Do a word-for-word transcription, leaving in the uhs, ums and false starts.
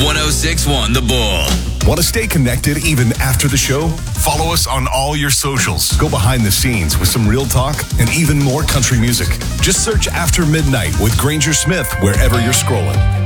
one oh six point one The Bull. Want to stay connected even after the show? Follow us on all your socials. Go behind the scenes with some real talk and even more country music. Just search After Midnight with Granger Smith wherever you're scrolling.